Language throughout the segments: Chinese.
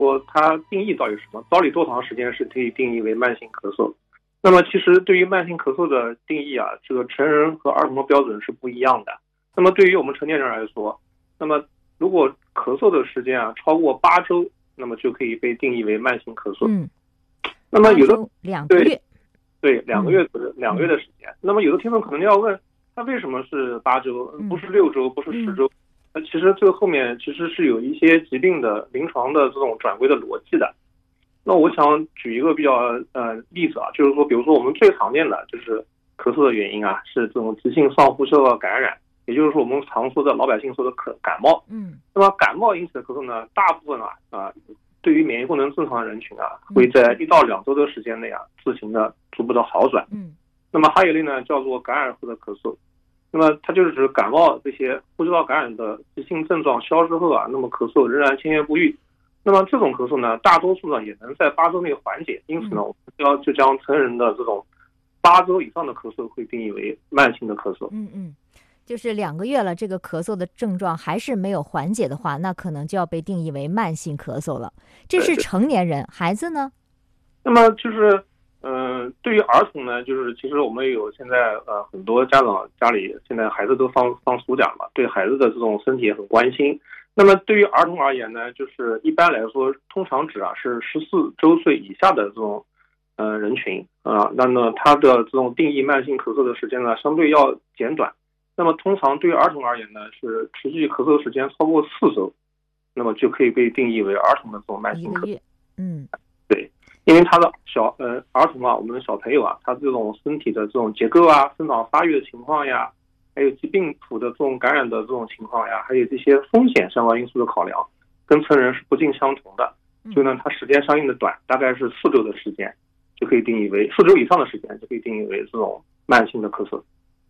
说它定义到底是什么，到底多长时间是可以定义为慢性咳嗽。那么其实对于慢性咳嗽的定义啊，这个成人和儿童的标准是不一样的。那么对于我们成年人来说，那么如果咳嗽的时间啊超过8周，那么就可以被定义为慢性咳嗽。那么有的 2个月， 对2个月2个月的时间。那么有的听众可能要问，他为什么是8周，不是6周，不是10周？那其实这个后面其实是有一些疾病的临床的这种转归的逻辑的。那我想举一个比较例子啊，就是说，比如说我们最常见的就是咳嗽的原因啊，是这种急性上呼吸道感染，也就是说我们常说的老百姓说的感冒。那么感冒引起的咳嗽呢，大部分对于免疫功能正常的人群啊，会在1到2周的时间内啊，自行的逐步的好转。那么还有一类呢，叫做感染后的咳嗽。那么它就是指感冒这些呼吸道感染的急性症状消失后啊，那么咳嗽仍然千言不愈。那么这种咳嗽呢，大多数呢也能在8周内缓解。因此呢，我们就将成人的这种8周以上的咳嗽会定义为慢性的咳嗽。 就是2个月了，这个咳嗽的症状还是没有缓解的话，那可能就要被定义为慢性咳嗽了。这是成年人，孩子呢？ 那么就是对于儿童呢，就是其实我们有现在很多家长家里现在孩子都放暑假嘛，对孩子的这种身体也很关心。那么对于儿童而言呢，就是一般来说通常指是14周岁以下的这种人群那么他的这种定义慢性咳嗽的时间呢相对要简短。那么通常对于儿童而言呢，是持续咳嗽时间超过4周，那么就可以被定义为儿童的这种慢性咳嗽。对，因为他的儿童啊，我们的小朋友啊，他这种身体的这种结构啊、生长发育的情况呀，还有疾病谱的这种感染的这种情况呀，还有这些风险相关因素的考量，跟成人是不尽相同的。所以呢，它时间相应的短，大概是4周的时间，就可以定义为4周以上的时间就可以定义为这种慢性的咳嗽。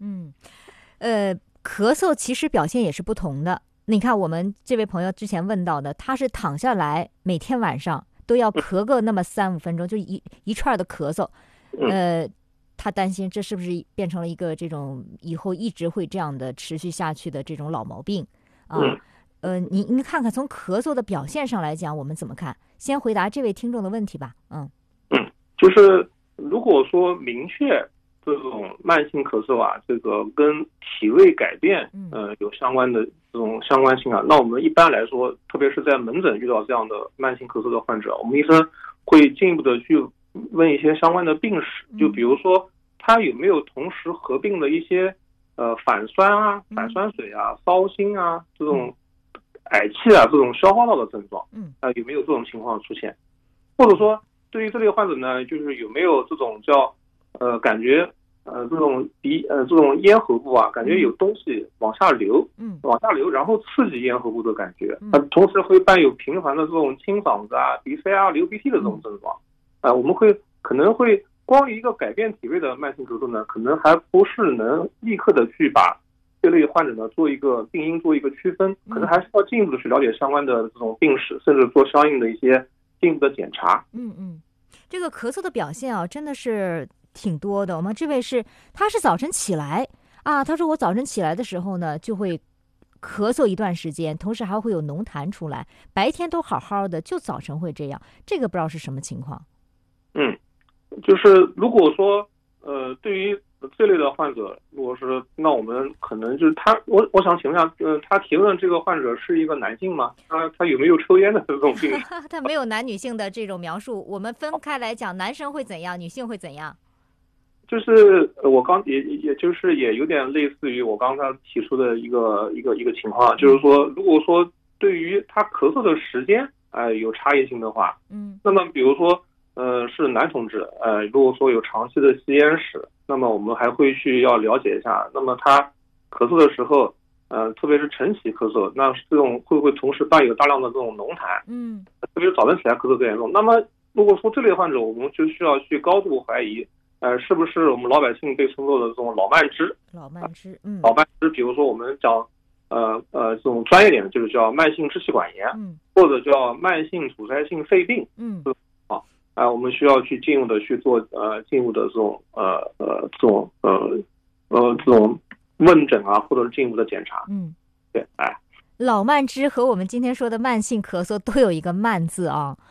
咳嗽其实表现也是不同的。你看我们这位朋友之前问到的，他是躺下来每天晚上都要咳个那么3-5分钟，就一串的咳嗽。他担心这是不是变成了一个这种以后一直会这样的持续下去的这种老毛病啊？您看看从咳嗽的表现上来讲，我们怎么看？先回答这位听众的问题吧。 就是如果说明确这种慢性咳嗽啊，这个跟体位改变有相关的这种相关性啊，那我们一般来说，特别是在门诊遇到这样的慢性咳嗽的患者，我们医生会进一步的去问一些相关的病史，就比如说他有没有同时合并的一些反酸啊、反酸水啊、烧心啊这种嗳气啊这种消化道的症状，有没有这种情况出现？或者说对于这类患者呢，就是有没有这种叫感觉这种这种咽喉部啊，感觉有东西往下流，然后刺激咽喉部的感觉，同时会伴有频繁的这种清嗓子啊、鼻塞啊、流鼻涕的这种症状，我们可能会光于一个改变体位的慢性咳嗽呢，可能还不是能立刻的去把这类患者呢做一个病因做一个区分，可能还是要进一步的去了解相关的这种病史，甚至做相应的一些进一步的检查。 这个咳嗽的表现啊，真的是挺多的。我们这位他是早晨起来啊，他说我早晨起来的时候呢，就会咳嗽一段时间，同时还会有浓痰出来，白天都好好的，就早晨会这样。这个不知道是什么情况。 就是如果说对于这类的患者，如果是那我们可能就是我想请问一下，他提问这个患者是一个男性吗？他有没有抽烟的这种病史？ 他没有男女性的这种描述，我们分开来讲，男生会怎样，女性会怎样？ 就是我也就是也有点类似于我刚才提出的一个情况，就是说，如果说对于他咳嗽的时间有差异性的话，那么比如说是男同志如果说有长期的吸烟史，那么我们还会要了解一下，那么他咳嗽的时候特别是晨起咳嗽，那这种会不会同时伴有大量的这种浓痰？特别是早晨起来咳嗽更严重。那么如果说这类患者，我们就需要去高度怀疑是不是我们老百姓被称作的这种老慢支？老慢支，比如说我们讲这种专业点的，就是叫慢性支气管炎，或者叫慢性阻塞性肺病，我们需要去进一步的去做进一步的这种这种问诊啊，或者是进一步的检查。对， 老慢支和我们今天说的慢性咳嗽都有一个慢字啊。